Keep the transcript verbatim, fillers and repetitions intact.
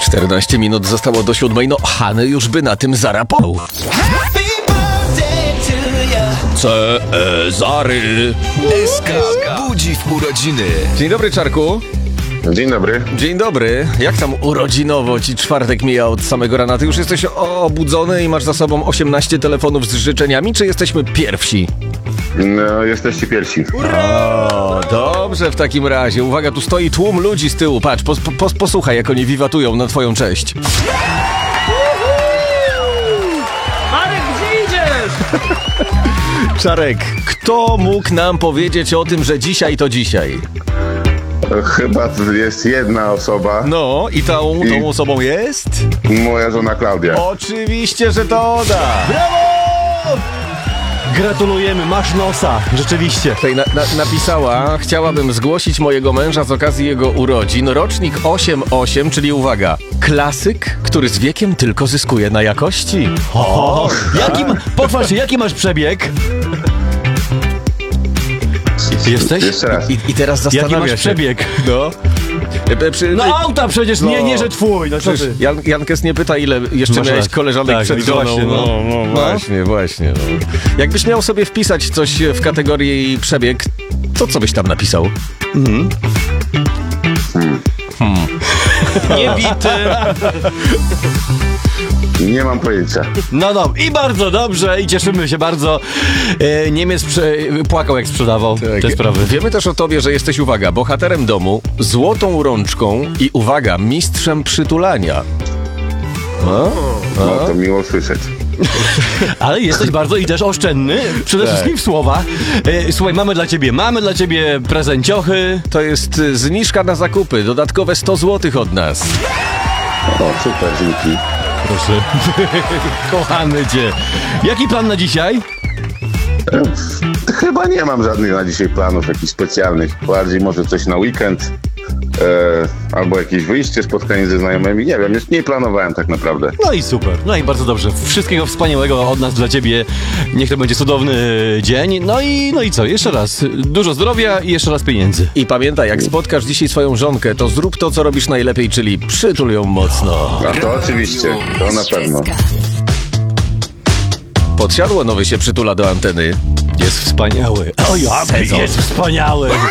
czternaście minut zostało do siódmej, no Hany już by na tym zarapał. Cezary S K budzi w urodziny. Dzień dobry, Czarku. Dzień dobry. Dzień dobry. Jak tam urodzinowo ci czwartek mija od samego rana? Ty już jesteś obudzony i masz za sobą osiemnaście telefonów z życzeniami, czy jesteśmy pierwsi? No, jesteście pierwsi. O, dobrze w takim razie. Uwaga, tu stoi tłum ludzi z tyłu. Patrz, pos, pos, posłuchaj, jak oni wiwatują na twoją cześć. Marek, gdzie idziesz? Czarek, kto mógł nam powiedzieć o tym, że dzisiaj to dzisiaj? Chyba jest jedna osoba. No, i tą, I- tą osobą jest? Moja żona Klaudia. Oczywiście, że to Oda. Brawo! Gratulujemy, masz nosa, rzeczywiście. Tutaj na, na, napisała, chciałabym zgłosić mojego męża z okazji jego urodzin. Rocznik osiem osiem, czyli uwaga, klasyk, który z wiekiem tylko zyskuje na jakości. O, jaki ma, pochwal się, jaki masz przebieg? Jesteś? Jeszcze raz. I, i teraz Jaki zastanawia masz się. przebieg? No. E, e, Przy, No auta przecież, nie, nie, że twój, no co Przecież ty? Jan, Jankes nie pyta, ile jeszcze Masz miałeś rację. koleżanek Tak, przed no żoną. właśnie, no. no, no, właśnie, właśnie. No. Jakbyś miał sobie wpisać coś w kategorii przebieg, to co byś tam napisał? Niebity. Nie mam pojęcia. No dobrze, i bardzo dobrze, i cieszymy się bardzo. E, Niemiec prze, płakał, jak sprzedawał te sprawy. Wiemy też o tobie, że jesteś, uwaga, bohaterem domu, złotą rączką i, uwaga, mistrzem przytulania. No, No to miło słyszeć. Ale jesteś bardzo i też oszczędny, przede Tak. wszystkim w słowa. E, Słuchaj, mamy dla ciebie, mamy dla ciebie prezenciochy. to jest y, zniżka na zakupy, dodatkowe sto złotych od nas. O, super, dzięki. Proszę. Kochamy cię. Jaki plan na dzisiaj? Chyba nie mam żadnych na dzisiaj planów jakichś specjalnych. Bardziej może coś na weekend. E, albo jakieś wyjście, spotkanie ze znajomymi. Nie wiem, już nie planowałem tak naprawdę. No i super, no i bardzo dobrze. Wszystkiego wspaniałego od nas dla ciebie. Niech to będzie cudowny dzień. No i, no i co? Jeszcze raz. Dużo zdrowia i jeszcze raz pieniędzy. I pamiętaj, jak spotkasz dzisiaj swoją żonkę, to zrób to, co robisz najlepiej, czyli przytul ją mocno. A to oczywiście, to na pewno. Podsiadło nowy się przytula do anteny. Jest wspaniały. O ja, Sezon. jest wspaniały.